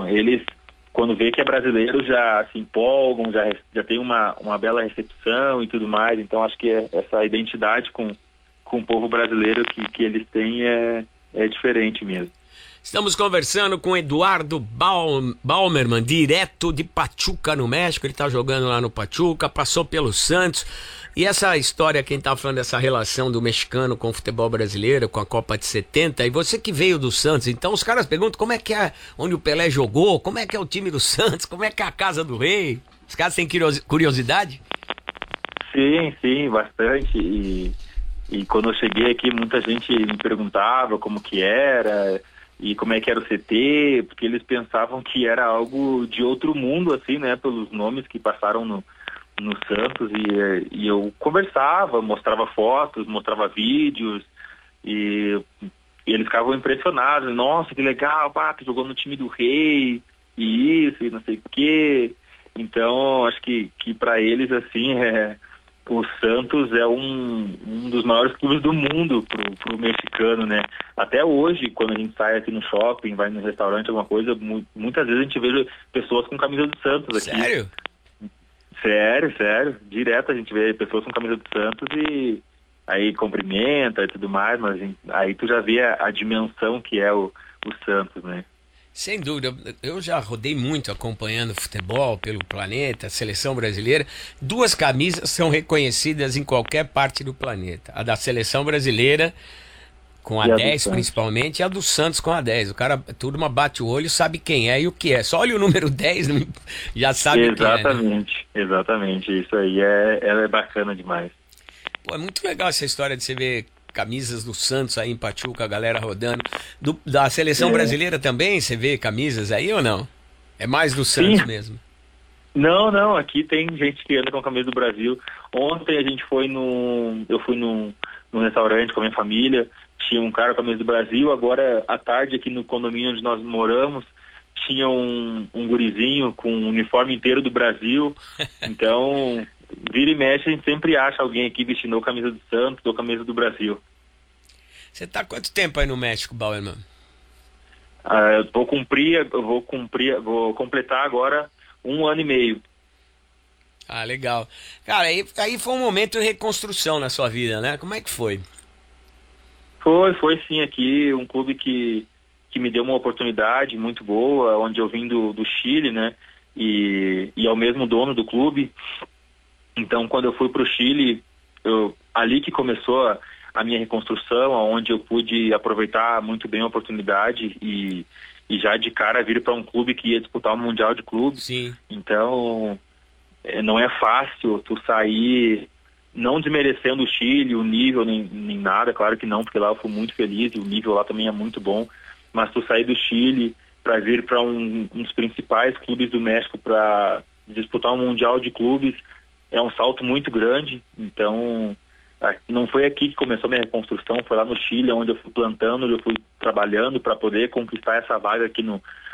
eles, quando vê que é brasileiro, já se empolgam, já tem uma bela recepção e tudo mais. Então acho que essa identidade com o povo brasileiro que eles têm é diferente mesmo. Estamos conversando com Eduardo Baumerman, direto de Pachuca, no México. Ele está jogando lá no Pachuca, passou pelo Santos. E essa história, quem está falando dessa relação do mexicano com o futebol brasileiro, com a Copa de 70, e você que veio do Santos, então os caras perguntam como é que é onde o Pelé jogou, como é que é o time do Santos, como é que é a Casa do Rei. Os caras têm curiosidade? Sim, bastante. E quando eu cheguei aqui, muita gente me perguntava como que era e como é que era o CT, porque eles pensavam que era algo de outro mundo, assim, né, pelos nomes que passaram no Santos, e eu conversava, mostrava fotos, mostrava vídeos, e eles ficavam impressionados. Nossa, que legal, pá, tu jogou no time do Rei, e isso, e não sei o quê. Então, acho que para eles, assim, o Santos é um dos maiores clubes do mundo pro mexicano, né? Até hoje, quando a gente sai aqui no shopping, vai no restaurante, alguma coisa, muitas vezes a gente vê pessoas com camisa do Santos aqui. Sério? Sério. Direto a gente vê pessoas com camisa do Santos e aí cumprimenta e tudo mais, mas aí tu já vê a dimensão que é o Santos, né? Sem dúvida, eu já rodei muito acompanhando futebol pelo planeta, a seleção brasileira. 2 camisas são reconhecidas em qualquer parte do planeta. A da seleção brasileira, com a 10 principalmente, e a do Santos com a 10. O cara, a turma bate o olho, sabe quem é e o que é. Só olha o número 10, já sabe quem é. Né? Exatamente. Isso aí é bacana demais. Pô, é muito legal essa história de você ver camisas do Santos aí em Pachuca, a galera rodando. Da seleção brasileira também, você vê camisas aí ou não? É mais do Santos mesmo? Não, aqui tem gente que anda com a camisa do Brasil. Ontem a gente eu fui num restaurante com a minha família, tinha um cara com a camisa do Brasil. Agora, à tarde, aqui no condomínio onde nós moramos, tinha um gurizinho com o uniforme inteiro do Brasil. Então, vira e mexe, a gente sempre acha alguém aqui vestindo a camisa do Santos ou a camisa do Brasil. Você tá há quanto tempo aí no México, Bauerman? Eu vou completar agora 1 ano e meio. Ah, legal. Cara, aí foi um momento de reconstrução na sua vida, né? Como é que foi? Foi sim, aqui um clube que me deu uma oportunidade muito boa, onde eu vim do Chile, né? E é o mesmo dono do clube. Então, quando eu fui para o Chile, ali que começou a minha reconstrução, onde eu pude aproveitar muito bem a oportunidade e já de cara vir para um clube que ia disputar o Mundial de Clubes. Sim. Então, não é fácil tu sair, não desmerecendo o Chile, o nível, nem nada, claro que não, porque lá eu fui muito feliz e o nível lá também é muito bom, mas tu sair do Chile para vir para um dos principais clubes do México para disputar um Mundial de Clubes é um salto muito grande. Então, não foi aqui que começou a minha reconstrução, foi lá no Chile, onde eu fui plantando, onde eu fui trabalhando para poder conquistar essa vaga aqui no